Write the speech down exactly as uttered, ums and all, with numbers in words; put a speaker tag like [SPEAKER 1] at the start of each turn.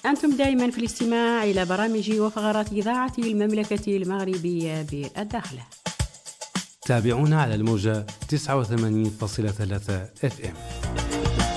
[SPEAKER 1] أنتم دائما في الاستماع إلى برامج وفقرات إذاعة المملكة المغربية بالداخل.
[SPEAKER 2] تابعونا على الموجة تسعة وثمانين فاصلة ثلاثة إف إم.